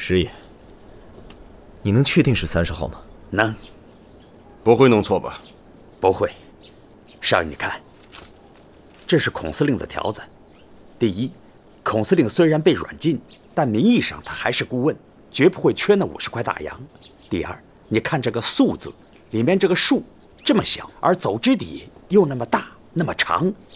师爷，你能确定是30号吗？ 能。 不会弄错吧？ 不会。少爷，你看，这是孔司令的条子。第一，孔司令虽然被软禁，但名义上他还是顾问，绝不会缺那50块大洋。第二，你看这个素字里面这个树这么小，而走之底又那么大那么长，